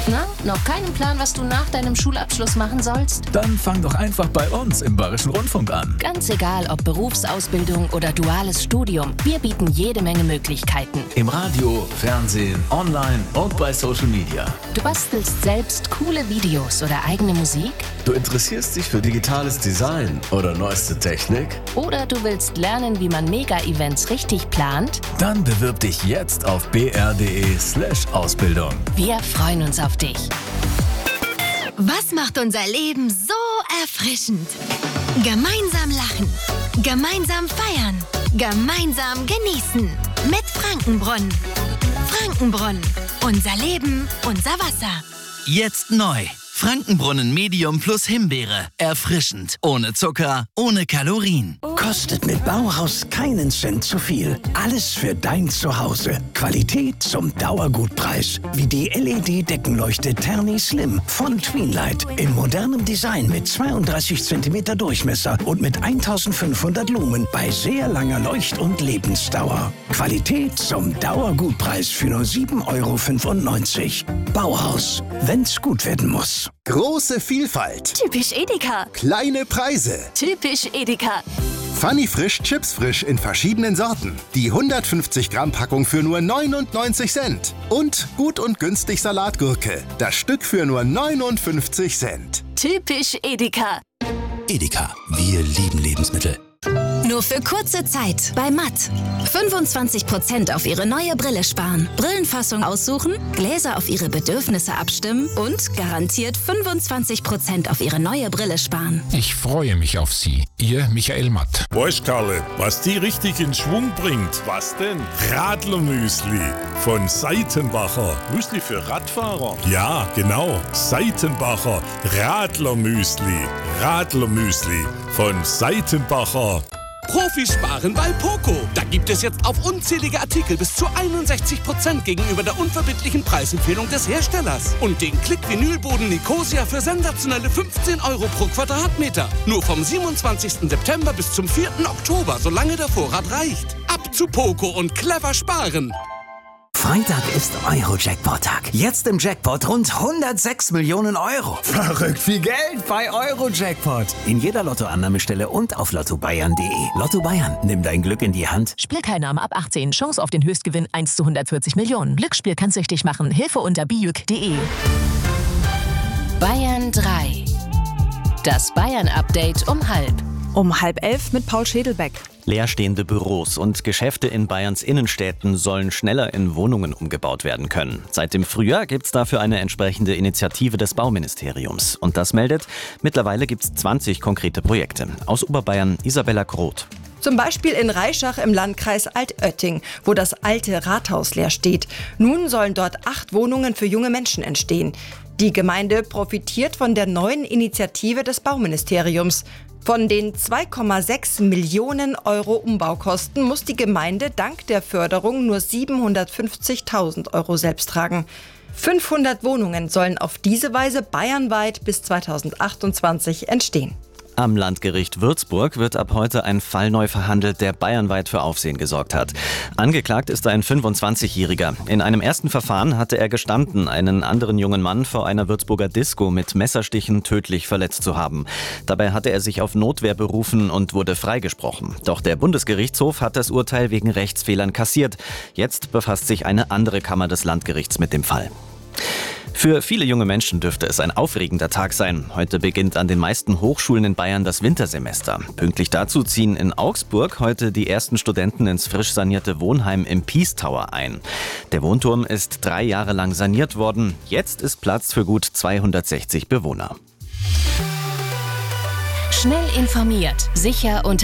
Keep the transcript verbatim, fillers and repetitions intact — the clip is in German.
Na, noch keinen Plan, was du nach deinem Schulabschluss machen sollst? Dann fang doch einfach bei uns im Bayerischen Rundfunk an. Ganz egal, ob Berufsausbildung oder duales Studium, wir bieten jede Menge Möglichkeiten. Im Radio, Fernsehen, online und bei Social Media. Du bastelst selbst coole Videos oder eigene Musik? Du interessierst dich für digitales Design oder neueste Technik? Oder du willst lernen, wie man Mega-Events richtig plant? Dann bewirb dich jetzt auf b r punkt d e slash Ausbildung. Wir freuen uns auf dich. Was macht unser Leben so erfrischend? Gemeinsam lachen, gemeinsam feiern, gemeinsam genießen. Mit Frankenbrunnen. Frankenbrunnen. Unser Leben, unser Wasser. Jetzt neu. Frankenbrunnen Medium plus Himbeere. Erfrischend. Ohne Zucker, ohne Kalorien. Kostet mit Bauhaus keinen Cent zu viel. Alles für dein Zuhause. Qualität zum Dauergutpreis. Wie die L E D-Deckenleuchte Terni Slim von Tweenlight. In modernem Design mit zweiunddreißig Zentimeter Durchmesser und mit eintausendfünfhundert Lumen bei sehr langer Leucht- und Lebensdauer. Qualität zum Dauergutpreis für nur sieben Euro fünfundneunzig. Bauhaus. Wenn's gut werden muss. Große Vielfalt. Typisch Edeka. Kleine Preise. Typisch Edeka. Funny Frisch Chips Frisch in verschiedenen Sorten. Die hundertfünfzig Gramm Packung für nur neunundneunzig Cent. Und gut und günstig Salatgurke. Das Stück für nur neunundfünfzig Cent. Typisch Edeka. Edeka. Wir lieben Lebensmittel. Nur für kurze Zeit bei Matt. fünfundzwanzig Prozent auf Ihre neue Brille sparen. Brillenfassung aussuchen, Gläser auf Ihre Bedürfnisse abstimmen und garantiert fünfundzwanzig Prozent auf Ihre neue Brille sparen. Ich freue mich auf Sie. Ihr Michael Matt. Weißt, Karle, was die richtig in Schwung bringt? Was denn? Radlermüsli von Seitenbacher. Müsli für Radfahrer? Ja, genau. Seitenbacher Radlermüsli. Radlermüsli von Seitenbacher. Profisparen bei Poco. Da gibt es jetzt auf unzählige Artikel bis zu einundsechzig Prozent gegenüber der unverbindlichen Preisempfehlung des Herstellers. Und den Klick-Vinylboden Nicosia für sensationelle fünfzehn Euro pro Quadratmeter. Nur vom siebenundzwanzigsten September bis zum vierten Oktober, solange der Vorrat reicht. Ab zu Poco und clever sparen. Freitag ist Euro-Jackpot-Tag. Jetzt im Jackpot rund hundertsechs Millionen Euro. Verrückt viel Geld bei Euro-Jackpot. In jeder Lottoannahmestelle und auf lotto bayern punkt de. Lotto Bayern, nimm dein Glück in die Hand. Spielteilnahme ab achtzehn. Chance auf den Höchstgewinn eins zu hundertvierzig Millionen. Glücksspiel kann süchtig machen. Hilfe unter bijuk punkt de. Bayern drei. Das Bayern-Update um halb. Um halb elf mit Paul Schädelbeck. Leerstehende Büros und Geschäfte in Bayerns Innenstädten sollen schneller in Wohnungen umgebaut werden können. Seit dem Frühjahr gibt es dafür eine entsprechende Initiative des Bauministeriums. Und das meldet, mittlerweile gibt es zwanzig konkrete Projekte. Aus Oberbayern Isabella Groth. Zum Beispiel in Reischach im Landkreis Altötting, wo das alte Rathaus leer steht. Nun sollen dort acht Wohnungen für junge Menschen entstehen. Die Gemeinde profitiert von der neuen Initiative des Bauministeriums. Von den zwei Komma sechs Millionen Euro Umbaukosten muss die Gemeinde dank der Förderung nur siebenhundertfünfzigtausend Euro selbst tragen. fünfhundert Wohnungen sollen auf diese Weise bayernweit bis zweitausendachtundzwanzig entstehen. Am Landgericht Würzburg wird ab heute ein Fall neu verhandelt, der bayernweit für Aufsehen gesorgt hat. Angeklagt ist ein fünfundzwanzigjähriger. In einem ersten Verfahren hatte er gestanden, einen anderen jungen Mann vor einer Würzburger Disco mit Messerstichen tödlich verletzt zu haben. Dabei hatte er sich auf Notwehr berufen und wurde freigesprochen. Doch der Bundesgerichtshof hat das Urteil wegen Rechtsfehlern kassiert. Jetzt befasst sich eine andere Kammer des Landgerichts mit dem Fall. Für viele junge Menschen dürfte es ein aufregender Tag sein. Heute beginnt an den meisten Hochschulen in Bayern das Wintersemester. Pünktlich dazu ziehen in Augsburg heute die ersten Studenten ins frisch sanierte Wohnheim im Peace Tower ein. Der Wohnturm ist drei Jahre lang saniert worden. Jetzt ist Platz für gut zweihundertsechzig Bewohner. Schnell informiert, sicher und